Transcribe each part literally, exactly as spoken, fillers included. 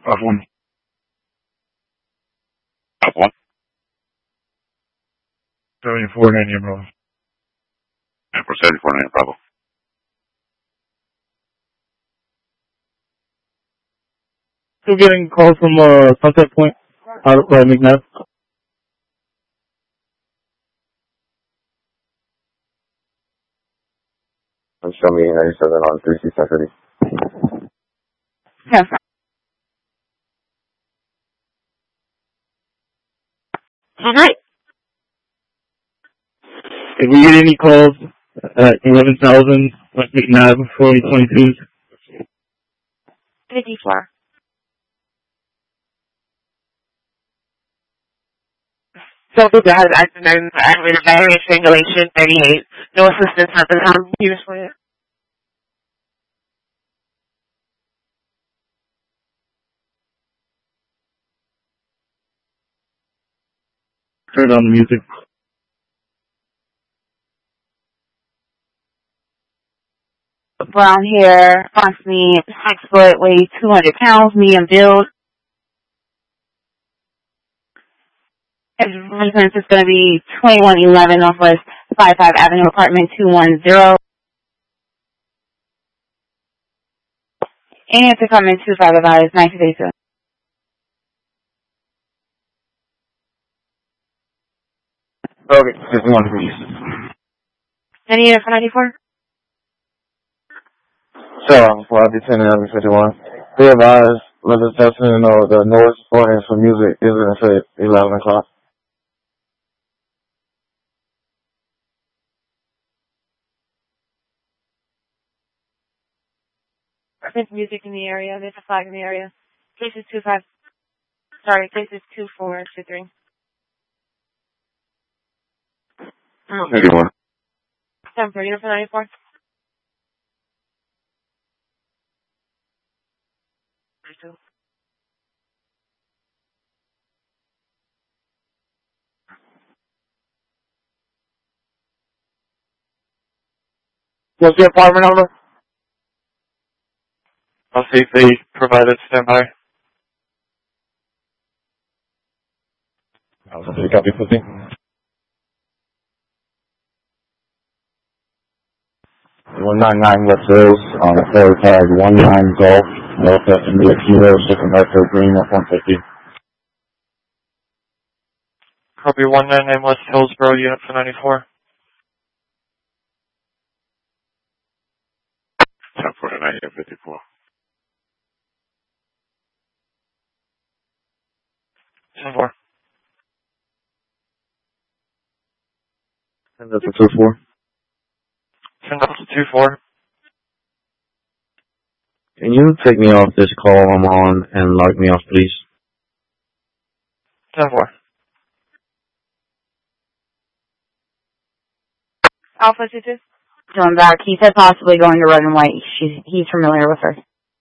Off one. Off one. seventy-four ninety, Bravo. Yeah, for seventy-four ninety, Bravo. Still getting calls from uh, Sunset Point out of uh, McNabb. Show me ninety-seven on three six thirty. Yes. All right. If we get any calls at eleven thousand West McNabb, forty twenty-two. fifty-four. So the has accidents, aggravated battery, strangulation, thirty-eight. No assistance at the time. He was for it. Turn on the music. Brown hair, approximately six foot, weighs two hundred pounds, medium build. His residence is going to be twenty-one eleven Northwest fifty-five Avenue, apartment two one zero. And to come in two five five nine two eight two. Okay, fifty-one, please. Any unit for ninety-four? So, flight attendant number fifty-one. We advise Mister Jackson to know the noise warnings for music is going to say eleven o'clock. There's music in the area. There's a flag in the area. Cases two five. Sorry, cases two four two three. eighty-one. Seven for unit for ninety-four. What's the apartment number? I'll see if they provided standby. I'll see copy fifty. one nine nine West Hills on the third tag, one nine Golf, Delta, India, Kilo, six America, Green, one fifty. Copy one nine nine West Hillsborough, unit for ninety-four. ten forty-nine, fifty-four. ten four. And that's a two four. ten Delta two four. Can you take me off this call I'm on and log me off, please? ten four. Alpha two two. Going back. He said possibly going to red and white. She's, he's familiar with her.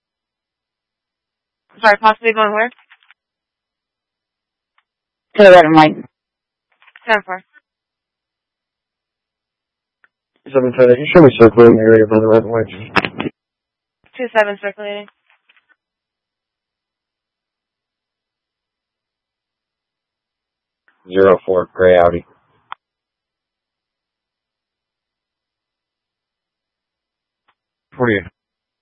Sorry, possibly going where? To the red and white. ten four. seven ten, can you show me circulating area for the red and white? two seven circulating. Zero four, gray Audi. forty-eight.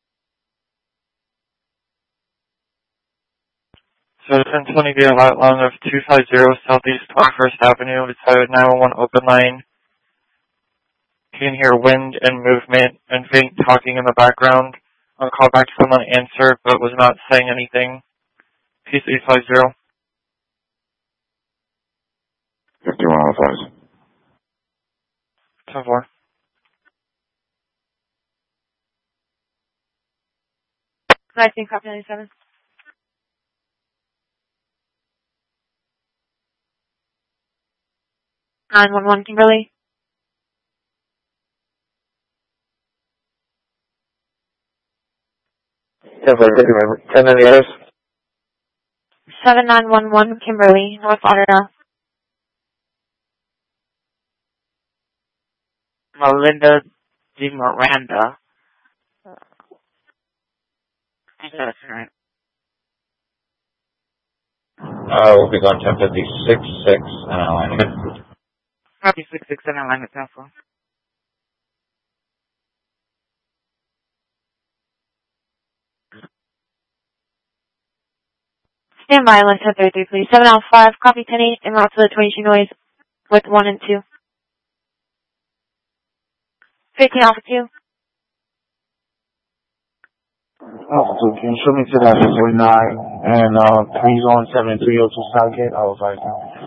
So ten twenty via lat long of two five zero Southeast twenty-first Avenue. It's a nine one one open line. You can hear wind and movement and faint talking in the background. I'll call back someone answered, but was not saying anything. Peace eight five zero. fifty-one oh five. ten four. nineteen copy ninety-seven. nine one one Kimberly. Yeah, for ten any others? seven nine one one Kimberly, North Lauderdale. Melinda D. Miranda. I think that's right. Uh, we'll be going ten fifty six six and alignment. Copy six six seven alignment council. Stand by, line ten thirty-three, please. seven out five, copy ten eight, en route to the twenty-two noise with one and two. fifteen Alpha two. Alpha two, can you show me to that forty-nine and uh, three zone seven three oh two Southgate? I was like,